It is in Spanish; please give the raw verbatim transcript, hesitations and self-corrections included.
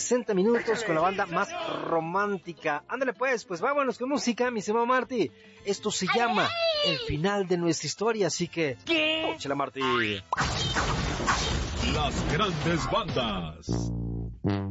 sesenta minutos con la banda más romántica. Ándale pues, pues vámonos con música, mi estimado Marty. Esto se llama El Final de Nuestra Historia, así que... ¿Qué? ¡Échala, Marty! Las grandes bandas.